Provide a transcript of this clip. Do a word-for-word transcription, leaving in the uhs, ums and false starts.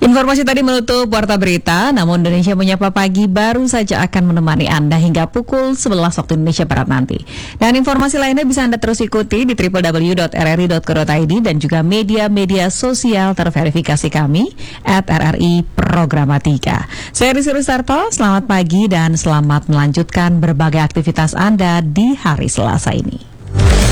Informasi tadi menutup Warta Berita, namun Indonesia Menyapa Pagi baru saja akan menemani Anda hingga pukul sebelas waktu Indonesia Barat nanti. Dan informasi lainnya bisa Anda terus ikuti di w w w titik r r i titik co titik i d dan juga media-media sosial terverifikasi kami at R R I Programatika. Saya Rizky Rustarto, selamat pagi dan selamat melanjutkan berbagai aktivitas Anda di hari Selasa ini.